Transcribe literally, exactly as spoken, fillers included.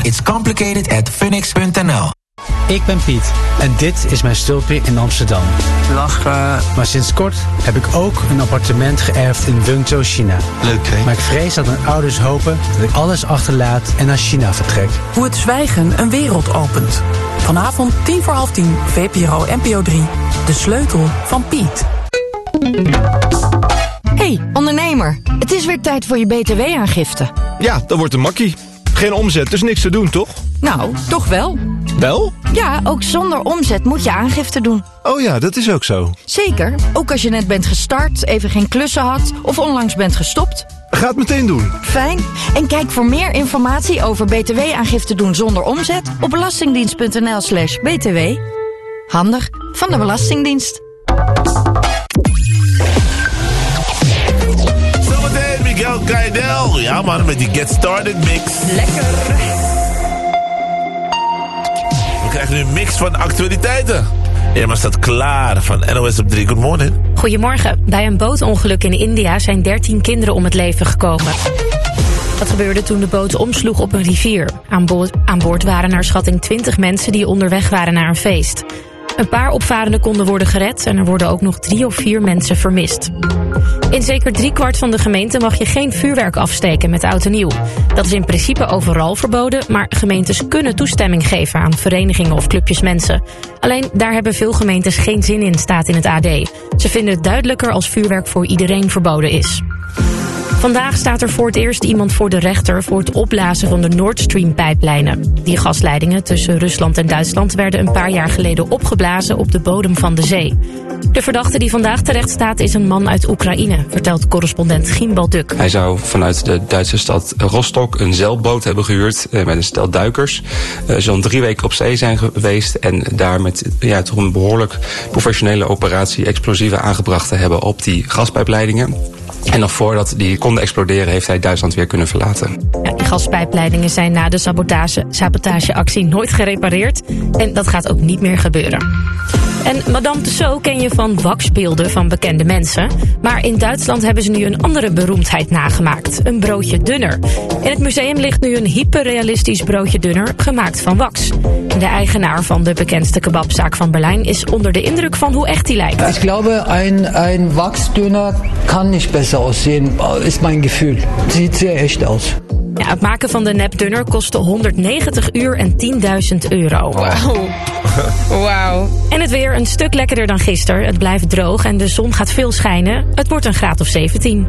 It's complicated at funix punt n l. Ik ben Piet en dit is mijn stulpje in Amsterdam. Lachen. Maar sinds kort heb ik ook een appartement geërfd in Wenzhou, China. Leuk, hè? Maar ik vrees dat mijn ouders hopen dat ik alles achterlaat en naar China vertrek. Hoe het zwijgen een wereld opent. Vanavond tien voor half tien, V P R O N P O drie. De sleutel van Piet. Hey, ondernemer. Het is weer tijd voor je B T W-aangifte. Ja, dat wordt een makkie. Geen omzet, dus niks te doen, toch? Nou, toch wel. Wel? Ja, ook zonder omzet moet je aangifte doen. Oh ja, dat is ook zo. Zeker, ook als je net bent gestart, even geen klussen had of onlangs bent gestopt. Ga het meteen doen. Fijn. En kijk voor meer informatie over B T W-aangifte doen zonder omzet op belastingdienst punt n l slash b t w. Handig van de Belastingdienst. Zometeen Miguel Kaidel. Ja man, met die Get Started mix. Lekker. We krijgen nu een mix van actualiteiten. Irma staat klaar van N O S op drie. Good morning. Goedemorgen. Bij een bootongeluk in India zijn dertien kinderen om het leven gekomen. Dat gebeurde toen de boot omsloeg op een rivier. Aan boord, aan boord waren naar schatting twintig mensen die onderweg waren naar een feest. Een paar opvarenden konden worden gered en er worden ook nog drie of vier mensen vermist. In zeker driekwart van de gemeente mag je geen vuurwerk afsteken met oud en nieuw. Dat is in principe overal verboden, maar gemeentes kunnen toestemming geven aan verenigingen of clubjes mensen. Alleen daar hebben veel gemeentes geen zin in, staat in het A D. Ze vinden het duidelijker als vuurwerk voor iedereen verboden is. Vandaag staat er voor het eerst iemand voor de rechter voor het opblazen van de Nord Stream-pijplijnen. Die gasleidingen tussen Rusland en Duitsland werden een paar jaar geleden opgeblazen op de bodem van de zee. De verdachte die vandaag terecht staat is een man uit Oekraïne, vertelt correspondent Giem Balduk. Hij zou vanuit de Duitse stad Rostock een zeilboot hebben gehuurd met een stel duikers. Uh, zo'n drie weken op zee zijn geweest en daar met ja, toch een behoorlijk professionele operatie explosieven aangebracht te hebben op die gaspijpleidingen. En nog voordat die konden exploderen heeft hij Duitsland weer kunnen verlaten. Ja, die gaspijpleidingen zijn na de sabotage, sabotageactie nooit gerepareerd. En dat gaat ook niet meer gebeuren. En Madame Tussauds ken je van waxbeelden van bekende mensen. Maar in Duitsland hebben ze nu een andere beroemdheid nagemaakt. Een broodje dunner. In het museum ligt nu een hyperrealistisch broodje dunner gemaakt van wax. En de eigenaar van de bekendste kebabzaak van Berlijn is onder de indruk van hoe echt die lijkt. Ik glaube, een, een waxdünner kan niet beter aussehen, is mijn gevoel. Het ziet zeer echt uit. Ja, het maken van de nepdunner kostte honderdnegentig uur en tienduizend euro. Wauw. Wauw. En het weer een stuk lekkerder dan gisteren. Het blijft droog en de zon gaat veel schijnen. Het wordt een graad of zeventien.